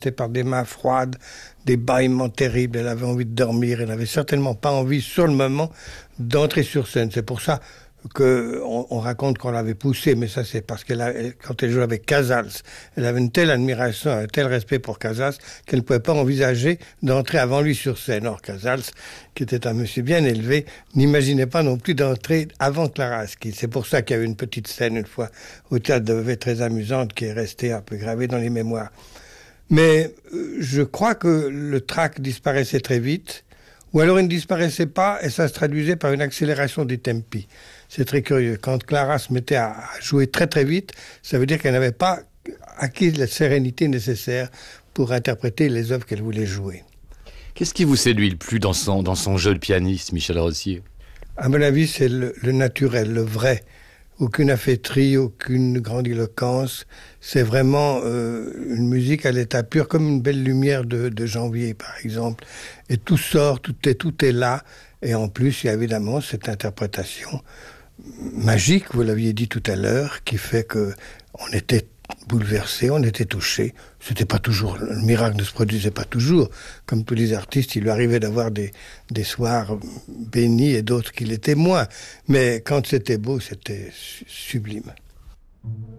C'était par des mains froides, des bâillements terribles. Elle avait envie de dormir. Elle n'avait certainement pas envie, sur le moment, d'entrer sur scène. C'est pour ça qu'on raconte qu'on l'avait poussée, mais ça c'est parce quand elle jouait avec Casals, elle avait une telle admiration, un tel respect pour Casals qu'elle ne pouvait pas envisager d'entrer avant lui sur scène. Or Casals, qui était un monsieur bien élevé, n'imaginait pas non plus d'entrer avant Claraski. C'est pour ça qu'il y a eu une petite scène une fois au théâtre de Vevey très amusante qui est restée un peu gravée dans les mémoires. Mais je crois que le trac disparaissait très vite, ou alors il ne disparaissait pas et ça se traduisait par une accélération des tempi. C'est très curieux. Quand Clara se mettait à jouer très très vite, ça veut dire qu'elle n'avait pas acquis la sérénité nécessaire pour interpréter les œuvres qu'elle voulait jouer. Qu'est-ce qui vous séduit le plus dans son jeu de pianiste, Michel Rossier? À mon avis, c'est le naturel, le vrai. Aucune affaîtrie, aucune grandiloquence. C'est vraiment une musique à l'état pur, comme une belle lumière de janvier, par exemple. Et tout sort, tout est là. Et en plus, il y a évidemment cette interprétation magique, vous l'aviez dit tout à l'heure, qui fait que on était bouleversé, on était touché. C'était pas toujours, le miracle ne se produisait pas toujours. Comme tous les artistes, il lui arrivait d'avoir des soirs bénis et d'autres qui l'étaient moins. Mais quand c'était beau, c'était sublime.